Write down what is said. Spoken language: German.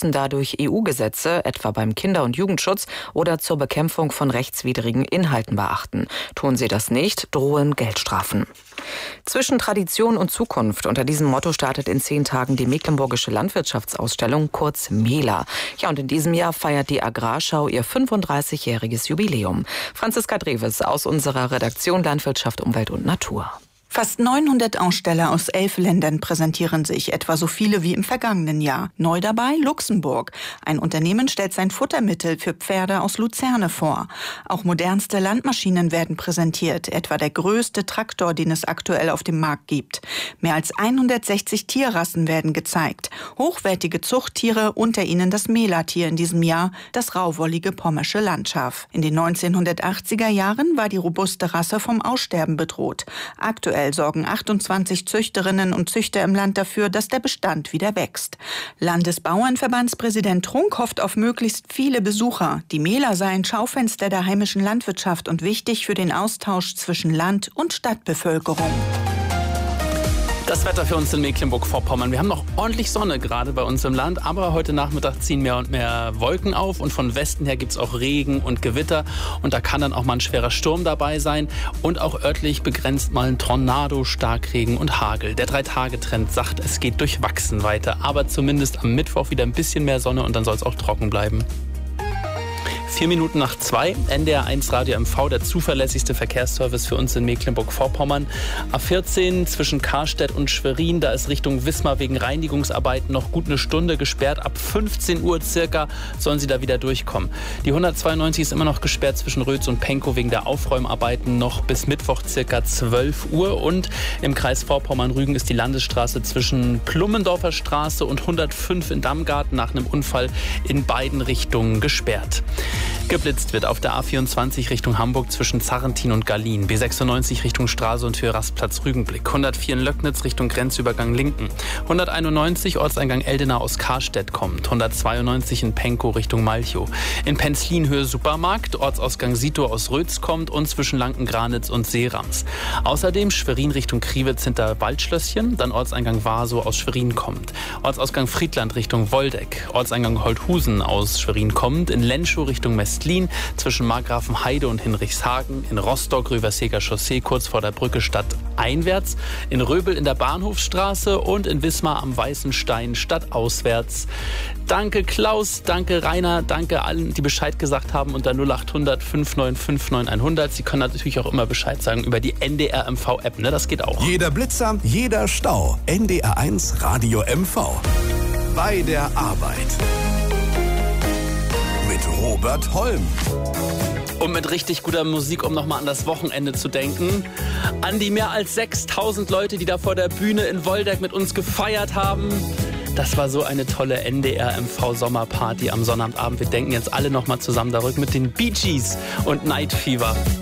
müssen dadurch EU-Gesetze, etwa beim Kinder- und Jugendschutz oder zur Bekämpfung von rechtswidrigen Inhalten beachten. Tun sie das nicht, drohen Geldstrafen. Zwischen Tradition und Zukunft. Unter diesem Motto startet in 10 Tagen die Mecklenburgische Landwirtschaftsausstellung, kurz MELA. Ja, und in diesem Jahr feiert die Agrarschau ihr 35-jähriges Jubiläum. Franziska Dreves aus unserer Redaktion Landwirtschaft, Umwelt und Natur. Fast 900 Aussteller aus 11 Ländern präsentieren sich, etwa so viele wie im vergangenen Jahr. Neu dabei Luxemburg. Ein Unternehmen stellt sein Futtermittel für Pferde aus Luzerne vor. Auch modernste Landmaschinen werden präsentiert, etwa der größte Traktor, den es aktuell auf dem Markt gibt. Mehr als 160 Tierrassen werden gezeigt. Hochwertige Zuchttiere, unter ihnen das Melatier in diesem Jahr, das rauwollige pommersche Landschaf. In den 1980er Jahren war die robuste Rasse vom Aussterben bedroht. Aktuell sorgen 28 Züchterinnen und Züchter im Land dafür, dass der Bestand wieder wächst. Landesbauernverbandspräsident Trunk hofft auf möglichst viele Besucher. Die MELA sei ein Schaufenster der heimischen Landwirtschaft und wichtig für den Austausch zwischen Land- und Stadtbevölkerung. Das Wetter für uns in Mecklenburg-Vorpommern. Wir haben noch ordentlich Sonne gerade bei uns im Land, aber heute Nachmittag ziehen mehr und mehr Wolken auf und von Westen her gibt es auch Regen und Gewitter und da kann dann auch mal ein schwerer Sturm dabei sein und auch örtlich begrenzt mal ein Tornado, Starkregen und Hagel. Der 3-Tage-Trend sagt, es geht durchwachsen weiter, aber zumindest am Mittwoch wieder ein bisschen mehr Sonne und dann soll es auch trocken bleiben. 4 Minuten nach 2, NDR 1 Radio MV, der zuverlässigste Verkehrsservice für uns in Mecklenburg-Vorpommern. A14 zwischen Karstedt und Schwerin, da ist Richtung Wismar wegen Reinigungsarbeiten noch gut eine Stunde gesperrt. Ab 15 Uhr circa sollen sie da wieder durchkommen. Die 192 ist immer noch gesperrt zwischen Rötz und Penkow wegen der Aufräumarbeiten noch bis Mittwoch circa 12 Uhr. Und im Kreis Vorpommern-Rügen ist die Landesstraße zwischen Plummendorfer Straße und 105 in Dammgarten nach einem Unfall in beiden Richtungen gesperrt. Geblitzt wird auf der A24 Richtung Hamburg zwischen Zarrentin und Gallien, B96 Richtung Straße und Höhe Rastplatz Rügenblick, 104 in Löcknitz Richtung Grenzübergang Linken, 191 Ortseingang Eldenau aus Karstedt kommt, 192 in Penkow Richtung Malchow, in Penzlin Höhe Supermarkt, Ortsausgang Sito aus Rötz kommt und zwischen Lanken-Granitz und Seerams. Außerdem Schwerin Richtung Kriwitz hinter Waldschlösschen, dann Ortseingang Warsow aus Schwerin kommt, Ortsausgang Friedland Richtung Woldeck, Ortseingang Holthusen aus Schwerin kommt, in Lenschow Richtung Mestlin, zwischen Markgrafenheide und Hinrichshagen, in Rostock Rüverseger Chaussee kurz vor der Brücke stadteinwärts, in Röbel in der Bahnhofstraße und in Wismar am Weißen Stein stadtauswärts. Danke Klaus, danke Rainer, danke allen, die Bescheid gesagt haben unter 0800 595 9100. Sie können natürlich auch immer Bescheid sagen über die NDR MV App, ne? Das geht auch. Jeder Blitzer, jeder Stau. NDR 1 Radio MV. Bei der Arbeit. Mit Robert Holm. Und mit richtig guter Musik, um nochmal an das Wochenende zu denken. An die mehr als 6000 Leute, die da vor der Bühne in Woldeck mit uns gefeiert haben. Das war so eine tolle NDR MV Sommerparty am Sonnabendabend. Wir denken jetzt alle nochmal zusammen darüber mit den Bee Gees und Night Fever.